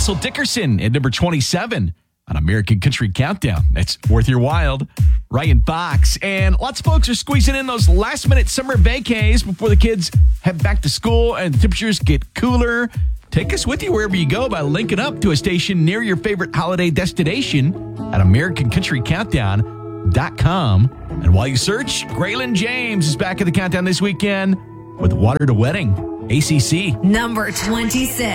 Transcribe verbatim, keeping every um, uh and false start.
Russell Dickerson at number twenty-seven on American Country Countdown. That's worth your while. Ryan Fox. And lots of folks are squeezing in those last-minute summer vacays before the kids head back to school and the temperatures get cooler. Take us with you wherever you go by linking up to a station near your favorite holiday destination at American Country Countdown dot com. And while you search, Graylin James is back at the countdown this weekend with Water to Wedding, A C C. Number twenty-six.